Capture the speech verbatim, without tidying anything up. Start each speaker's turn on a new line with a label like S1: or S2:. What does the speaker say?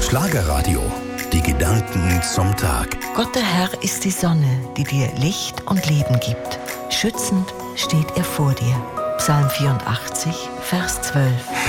S1: Schlagerradio. Die Gedanken zum Tag.
S2: Gott der Herr ist die Sonne, die dir Licht und Leben gibt. Schützend steht er vor dir. Psalm vierundachtzig, Vers zwölf.